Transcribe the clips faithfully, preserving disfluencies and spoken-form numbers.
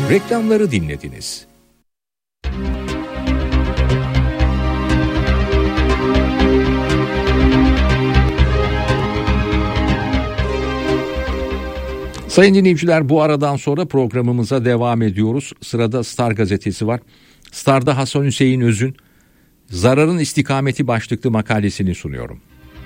Reklamları dinlediniz. Sayın dinleyiciler, bu aradan sonra programımıza devam ediyoruz. Sırada Star gazetesi var. Star'da Hasan Hüseyin Öz'ün Zararın İstikameti başlıklı makalesini sunuyorum.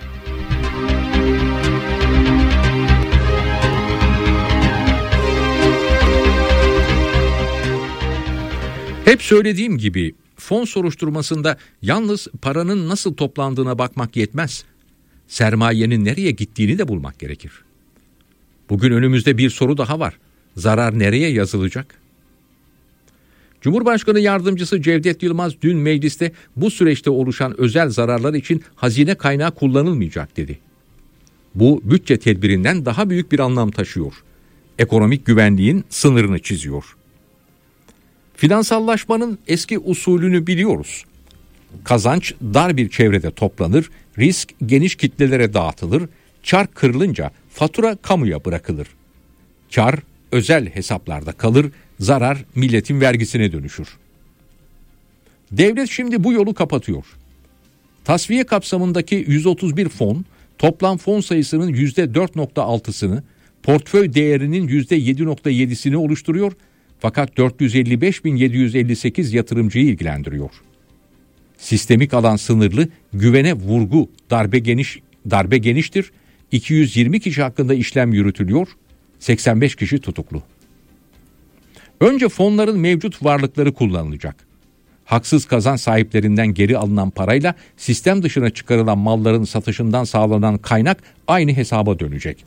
Hep söylediğim gibi fon soruşturmasında yalnız paranın nasıl toplandığına bakmak yetmez. Sermayenin nereye gittiğini de bulmak gerekir. Bugün önümüzde bir soru daha var. Zarar nereye yazılacak? Cumhurbaşkanı Yardımcısı Cevdet Yılmaz dün mecliste bu süreçte oluşan özel zararlar için hazine kaynağı kullanılmayacak dedi. Bu bütçe tedbirinden daha büyük bir anlam taşıyor. Ekonomik güvenliğin sınırını çiziyor. Finansallaşmanın eski usulünü biliyoruz. Kazanç dar bir çevrede toplanır, risk geniş kitlelere dağıtılır, çark kırılınca fatura kamuya bırakılır. Kar özel hesaplarda kalır, zarar milletin vergisine dönüşür. Devlet şimdi bu yolu kapatıyor. Tasfiye kapsamındaki yüz otuz bir fon, toplam fon sayısının yüzde dört virgül altısını, portföy değerinin yüzde yedi virgül yedisini oluşturuyor, fakat dört yüz elli beş bin yedi yüz elli sekiz yatırımcıyı ilgilendiriyor. Sistemik alan sınırlı, güvene vurgu, darbe geniş, darbe geniştir, iki yüz yirmi kişi hakkında işlem yürütülüyor, seksen beş kişi tutuklu. Önce fonların mevcut varlıkları kullanılacak. Haksız kazanç sahiplerinden geri alınan parayla sistem dışına çıkarılan malların satışından sağlanan kaynak aynı hesaba dönecek.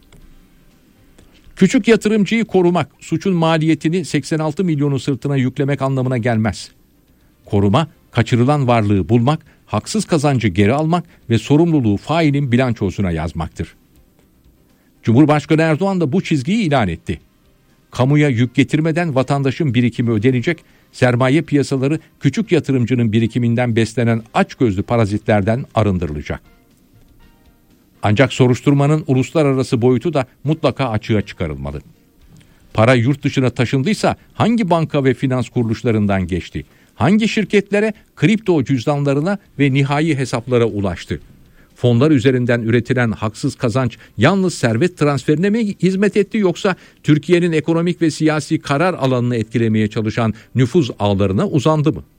Küçük yatırımcıyı korumak, suçun maliyetini seksen altı milyonu sırtına yüklemek anlamına gelmez. Koruma, kaçırılan varlığı bulmak, haksız kazancı geri almak ve sorumluluğu failin bilançosuna yazmaktır. Cumhurbaşkanı Erdoğan da bu çizgiyi ilan etti. Kamuya yük getirmeden vatandaşın birikimi ödenecek, sermaye piyasaları küçük yatırımcının birikiminden beslenen açgözlü parazitlerden arındırılacak. Ancak soruşturmanın uluslararası boyutu da mutlaka açığa çıkarılmalı. Para yurt dışına taşındıysa hangi banka ve finans kuruluşlarından geçti? Hangi şirketlere, kripto cüzdanlarına ve nihai hesaplara ulaştı? Fonlar üzerinden üretilen haksız kazanç yalnız servet transferine mi hizmet etti, yoksa Türkiye'nin ekonomik ve siyasi karar alanını etkilemeye çalışan nüfuz ağlarına uzandı mı?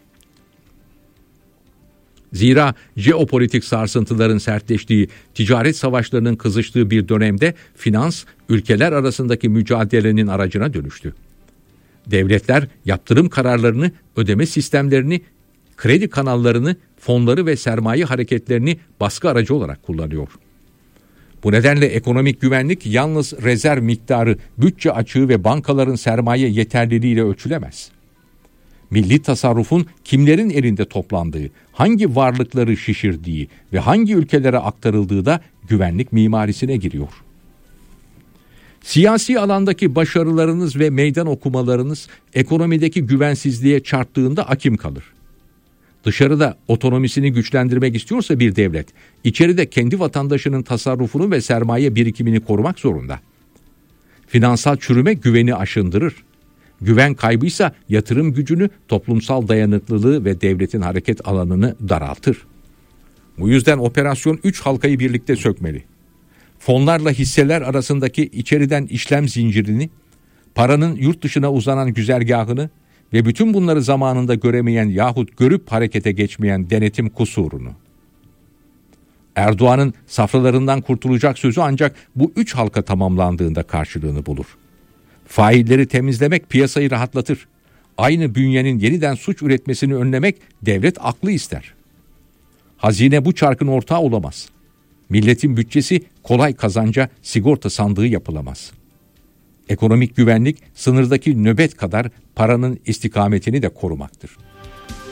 Zira jeopolitik sarsıntıların sertleştiği, ticaret savaşlarının kızıştığı bir dönemde finans, ülkeler arasındaki mücadelenin aracına dönüştü. Devletler yaptırım kararlarını, ödeme sistemlerini, kredi kanallarını, fonları ve sermaye hareketlerini baskı aracı olarak kullanıyor. Bu nedenle ekonomik güvenlik yalnız rezerv miktarı, bütçe açığı ve bankaların sermaye yeterliliğiyle ölçülemez. Milli tasarrufun kimlerin elinde toplandığı, hangi varlıkları şişirdiği ve hangi ülkelere aktarıldığı da güvenlik mimarisine giriyor. Siyasi alandaki başarılarınız ve meydan okumalarınız ekonomideki güvensizliğe çarptığında akim kalır. Dışarıda otonomisini güçlendirmek istiyorsa bir devlet, içeride kendi vatandaşının tasarrufunu ve sermaye birikimini korumak zorunda. Finansal çürüme güveni aşındırır. Güven kaybıysa yatırım gücünü, toplumsal dayanıklılığı ve devletin hareket alanını daraltır. Bu yüzden operasyon üç halkayı birlikte sökmeli. Fonlarla hisseler arasındaki içeriden işlem zincirini, paranın yurt dışına uzanan güzergahını ve bütün bunları zamanında göremeyen yahut görüp harekete geçmeyen denetim kusurunu. Erdoğan'ın safralarından kurtulacak sözü ancak bu üç halka tamamlandığında karşılığını bulur. Failleri temizlemek piyasayı rahatlatır. Aynı bünyenin yeniden suç üretmesini önlemek devlet aklı ister. Hazine bu çarkın ortağı olamaz. Milletin bütçesi kolay kazanca sigorta sandığı yapılamaz. Ekonomik güvenlik sınırdaki nöbet kadar paranın istikametini de korumaktır.